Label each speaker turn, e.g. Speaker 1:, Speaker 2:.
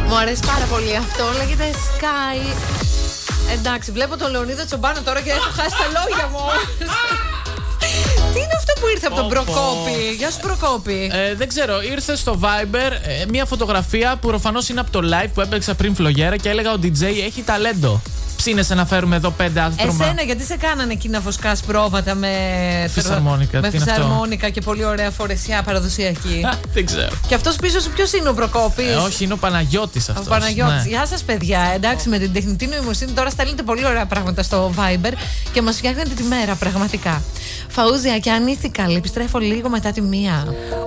Speaker 1: Μου αρέσει πάρα πολύ αυτό. Λέγεται Sky. Εντάξει, βλέπω τον Λεωνίδα Τσομπάνο τώρα και έχω χάσει τα λόγια μου. Τι είναι αυτό που ήρθε από τον Προκόπη? Γεια σου, Προκόπη.
Speaker 2: Δεν ξέρω, ήρθε στο Viber μια φωτογραφία που προφανώς είναι από το live που έπαιξα πριν φλογέρα και έλεγα ο DJ έχει ταλέντο. Ψήνεσαι να φέρουμε εδώ 5 άτομα.
Speaker 1: Εσένα, γιατί σε κάνανε εκεί να βοσκάς πρόβατα με φυσαρμόνικα και πολύ ωραία φορεσιά παραδοσιακή?
Speaker 2: Δεν ξέρω.
Speaker 1: Και αυτός πίσω σου ποιος είναι, ο Προκόπης?
Speaker 2: Όχι, είναι ο Παναγιώτης αυτός.
Speaker 1: Ο Παναγιώτης.
Speaker 2: Ναι.
Speaker 1: Γεια σας, παιδιά. Εντάξει, με την τεχνητή νοημοσύνη τώρα στέλνετε πολύ ωραία πράγματα στο Viber και μας φτιάχνετε τη μέρα, πραγματικά. Φαούζια και Ανήθικα, επιστρέφω λίγο μετά τη 1.